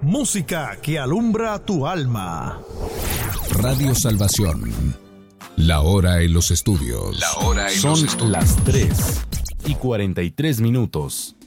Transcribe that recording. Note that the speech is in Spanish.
Música que alumbra tu alma. Radio Salvación. La hora en los estudios. Son las 3:43 minutos.